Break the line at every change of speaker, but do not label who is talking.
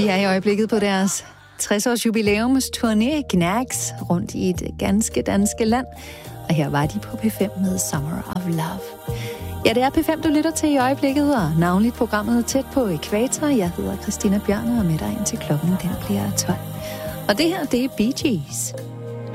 De er i øjeblikket på deres 60-års jubilæumsturné Knacks rundt i et ganske danske land. Og her var de på P5 med Summer of Love. Ja, det er P5, du lytter til i øjeblikket, og navnligt programmet Tæt på Ækvator. Jeg hedder Christina Bjørn og er med dig indtil klokken den bliver 12. Og det her, det er Bee Gees.